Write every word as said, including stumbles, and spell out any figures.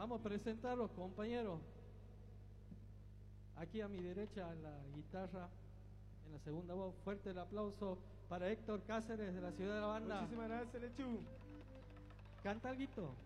Vamos a presentar a los compañeros. Aquí a mi derecha en la guitarra, en la segunda voz, fuerte el aplauso para Héctor Cáceres de la ciudad de La Banda. Muchísimas gracias, Lechu. Canta alguito.